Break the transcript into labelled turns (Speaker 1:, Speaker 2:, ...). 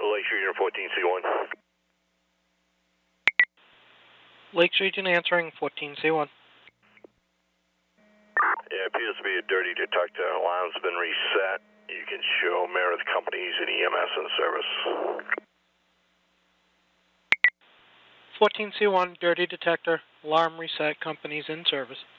Speaker 1: Lakeshore Unit 14C1.
Speaker 2: Lakes Region answering 14C1.
Speaker 1: Yeah, appears to be a dirty detector. Alarm's been reset. You can show Meredith Companies and EMS in service.
Speaker 2: 14C1, dirty detector, alarm reset, companies in service.